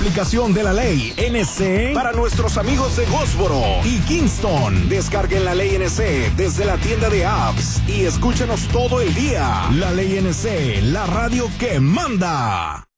Aplicación de la ley NC para nuestros amigos de Gósboro y Kingston. Descarguen la ley NC desde la tienda de apps y escúchenos todo el día. La ley NC, la radio que manda.